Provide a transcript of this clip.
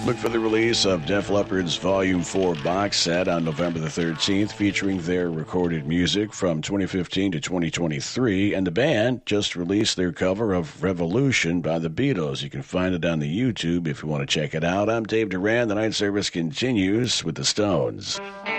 Look for the release of Def Leppard's Volume 4 box set on November the 13th, featuring their recorded music from 2015 to 2023. And the band just released their cover of Revolution by the Beatles. You can find it on the YouTube if you want to check it out. I'm Dave Duran. The night service continues with the Stones.